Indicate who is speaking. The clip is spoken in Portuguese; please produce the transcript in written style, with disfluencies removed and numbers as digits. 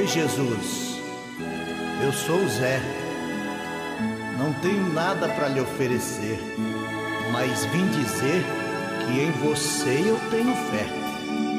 Speaker 1: Jesus, eu sou o Zé. Não tenho nada para lhe oferecer, mas vim dizer que em você eu tenho fé.